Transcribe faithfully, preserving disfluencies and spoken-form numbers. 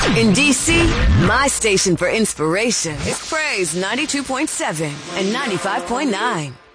In D C, my station for inspiration is Praise ninety-two point seven and ninety-five point nine.